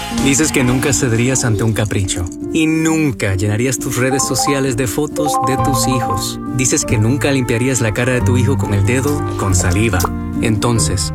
Dices que nunca cederías ante un capricho. Y nunca llenarías tus redes sociales de fotos de tus hijos. Dices que nunca limpiarías la cara de tu hijo con el dedo con saliva. Entonces,